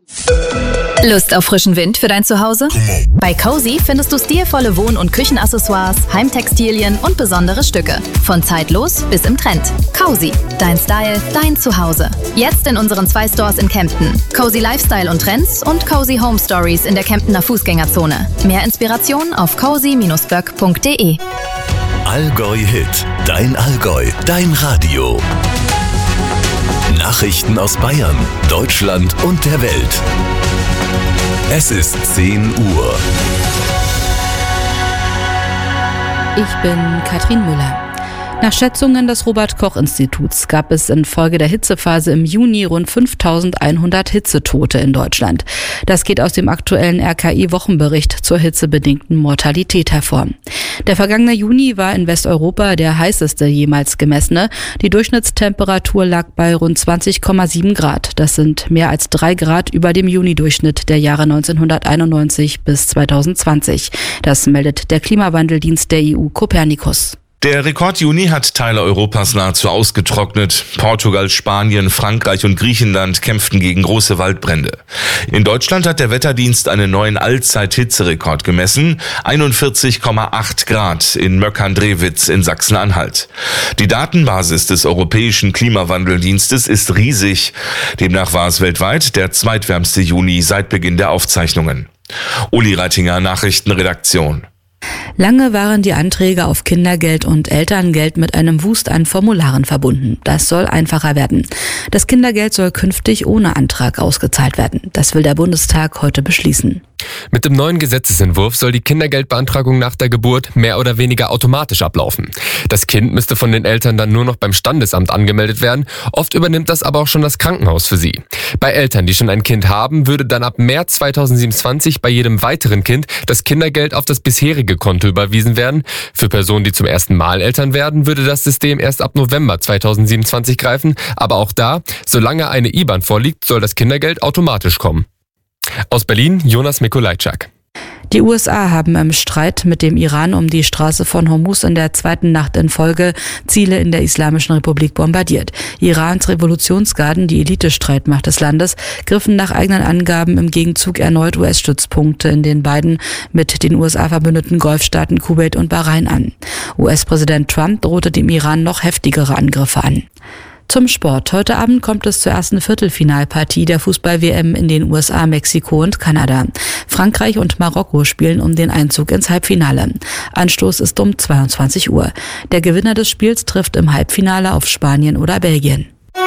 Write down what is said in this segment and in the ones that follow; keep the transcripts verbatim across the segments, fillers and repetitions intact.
Lust auf frischen Wind für dein Zuhause? Bei Cozy findest du stilvolle Wohn- und Küchenaccessoires, Heimtextilien und besondere Stücke. Von zeitlos bis im Trend. Cozy, dein Style, dein Zuhause. Jetzt in unseren zwei Stores in Kempten. Cozy Lifestyle und Trends und Cozy Home Stories in der Kemptener Fußgängerzone. Mehr Inspiration auf cozy Bindestrich böck Punkt de. Allgäu Hit, dein Allgäu, dein Radio. Nachrichten aus Bayern, Deutschland und der Welt. Es ist zehn Uhr. Ich bin Katrin Müller. Nach Schätzungen des Robert-Koch-Instituts gab es infolge der Hitzephase im Juni rund fünftausendeinhundert Hitzetote in Deutschland. Das geht aus dem aktuellen R K I-Wochenbericht zur hitzebedingten Mortalität hervor. Der vergangene Juni war in Westeuropa der heißeste jemals gemessene. Die Durchschnittstemperatur lag bei rund zwanzig Komma sieben Grad. Das sind mehr als drei Grad über dem Juni-Durchschnitt der Jahre neunzehnhunderteinundneunzig bis zweitausendzwanzig. Das meldet der Klimawandeldienst der E U Copernicus. Der Rekord-Juni hat Teile Europas nahezu ausgetrocknet. Portugal, Spanien, Frankreich und Griechenland kämpften gegen große Waldbrände. In Deutschland hat der Wetterdienst einen neuen Allzeit-Hitzerekord gemessen. einundvierzig Komma acht Grad in Möckern-Drewitz in Sachsen-Anhalt. Die Datenbasis des Europäischen Klimawandeldienstes ist riesig. Demnach war es weltweit der zweitwärmste Juni seit Beginn der Aufzeichnungen. Uli Reitinger, Nachrichtenredaktion. Lange waren die Anträge auf Kindergeld und Elterngeld mit einem Wust an Formularen verbunden. Das soll einfacher werden. Das Kindergeld soll künftig ohne Antrag ausgezahlt werden. Das will der Bundestag heute beschließen. Mit dem neuen Gesetzesentwurf soll die Kindergeldbeantragung nach der Geburt mehr oder weniger automatisch ablaufen. Das Kind müsste von den Eltern dann nur noch beim Standesamt angemeldet werden. Oft übernimmt das aber auch schon das Krankenhaus für sie. Bei Eltern, die schon ein Kind haben, würde dann ab März zweitausendsiebenundzwanzig bei jedem weiteren Kind das Kindergeld auf das bisherige Konto überwiesen werden. Für Personen, die zum ersten Mal Eltern werden, würde das System erst ab November zweitausendsiebenundzwanzig greifen. Aber auch da, solange eine I B A N vorliegt, soll das Kindergeld automatisch kommen. Aus Berlin, Jonas Mikolajczak. Die U S A haben im Streit mit dem Iran um die Straße von Hormuz in der zweiten Nacht in Folge Ziele in der Islamischen Republik bombardiert. Irans Revolutionsgarden, die Elitestreitmacht des Landes, griffen nach eigenen Angaben im Gegenzug erneut U S-Stützpunkte in den beiden mit den U S A verbündeten Golfstaaten Kuwait und Bahrain an. U S-Präsident Trump drohte dem Iran noch heftigere Angriffe an. Zum Sport. Heute Abend kommt es zur ersten Viertelfinalpartie der Fußball-W M in den U S A, Mexiko und Kanada. Frankreich und Marokko spielen um den Einzug ins Halbfinale. Anstoß ist um zweiundzwanzig Uhr. Der Gewinner des Spiels trifft im Halbfinale auf Spanien oder Belgien.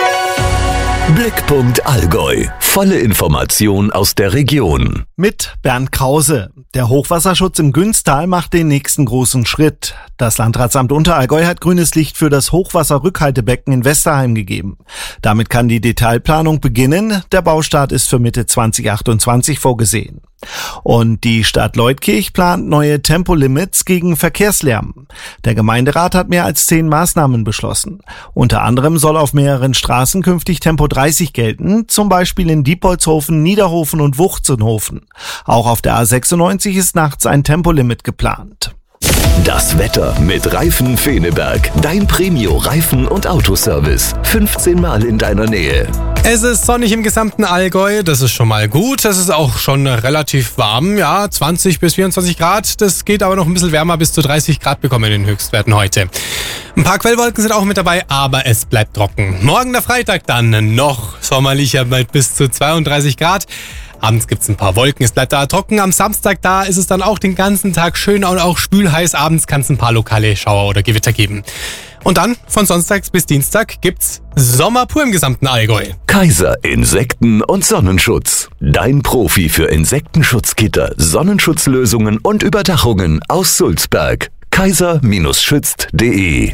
Blickpunkt Allgäu. Volle Information aus der Region. Mit Bernd Krause. Der Hochwasserschutz im Günstal macht den nächsten großen Schritt. Das Landratsamt Unterallgäu hat grünes Licht für das Hochwasserrückhaltebecken in Westerheim gegeben. Damit kann die Detailplanung beginnen. Der Baustart ist für Mitte zweitausendachtundzwanzig vorgesehen. Und die Stadt Leutkirch plant neue Tempolimits gegen Verkehrslärm. Der Gemeinderat hat mehr als zehn Maßnahmen beschlossen. Unter anderem soll auf mehreren Straßen künftig Tempo dreißig gelten, zum Beispiel in Diepoldshofen, Niederhofen und Wuchzenhofen. Auch auf der A sechsundneunzig ist nachts ein Tempolimit geplant. Das Wetter mit Reifen Feneberg. Dein Premio-Reifen- und Autoservice. fünfzehn Mal in deiner Nähe. Es ist sonnig im gesamten Allgäu, das ist schon mal gut. Es ist auch schon relativ warm, ja, zwanzig bis vierundzwanzig Grad. Das geht aber noch ein bisschen wärmer, bis zu dreißig Grad bekommen in den Höchstwerten heute. Ein paar Quellwolken sind auch mit dabei, aber es bleibt trocken. Morgen der Freitag dann noch sommerlicher mit bis zu zweiunddreißig Grad. Abends gibt's ein paar Wolken, es bleibt da trocken. Am Samstag da ist es dann auch den ganzen Tag schön und auch spülheiß. Abends kann es ein paar lokale Schauer oder Gewitter geben. Und dann von Sonntag bis Dienstag gibt's Sommer pur im gesamten Allgäu. Kaiser Insekten- und Sonnenschutz. Dein Profi für Insektenschutzgitter, Sonnenschutzlösungen und Überdachungen aus Sulzberg. kaiser schützt punkt de.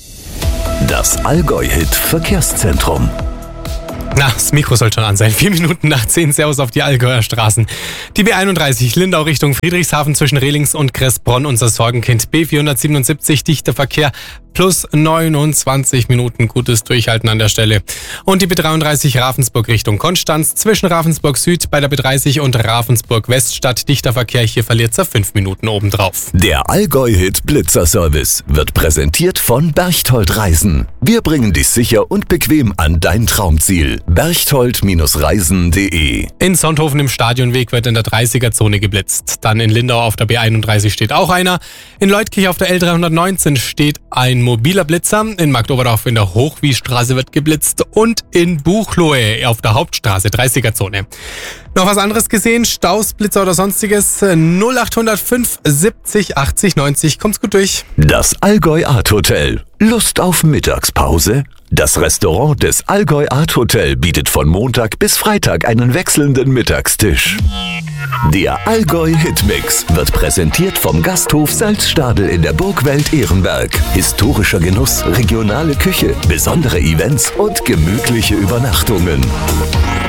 Das Allgäu-Hit Verkehrszentrum. Na, das Mikro soll schon an sein. Vier Minuten nach zehn, Servus auf die Allgäuer Straßen. Die B einunddreißig, Lindau Richtung Friedrichshafen zwischen Rehlings und Kressbronn, unser Sorgenkind. B vierhundertsiebenundsiebzig, dichter Verkehr plus neunundzwanzig Minuten gutes Durchhalten an der Stelle. Und die B dreiunddreißig Ravensburg Richtung Konstanz zwischen Ravensburg Süd bei der B dreißig und Ravensburg West statt dichter Verkehr. Hier verliert es fünf Minuten obendrauf. Der Allgäu-Hit Blitzer Service wird präsentiert von Berchtold Reisen. Wir bringen dich sicher und bequem an dein Traumziel. berchtold Reisen punkt de. In Sonthofen im Stadionweg wird in der dreißiger-Zone geblitzt. Dann in Lindau auf der B einunddreißig steht auch einer. In Leutkirch auf der L dreihundertneunzehn steht ein mobiler Blitzer. In Marktoberdorf in der Hochwiesstraße wird geblitzt. Und in Buchloe auf der Hauptstraße, dreißiger-Zone. Noch was anderes gesehen? Staus, Blitzer oder sonstiges? null acht null fünf siebzig achtzig neunzig. Kommt's gut durch. Das Allgäu Art Hotel. Lust auf Mittagspause? Das Restaurant des Allgäu Art Hotel bietet von Montag bis Freitag einen wechselnden Mittagstisch. Der Allgäu Hitmix wird präsentiert vom Gasthof Salzstadel in der Burgwelt Ehrenberg. Historischer Genuss, regionale Küche, besondere Events und gemütliche Übernachtungen.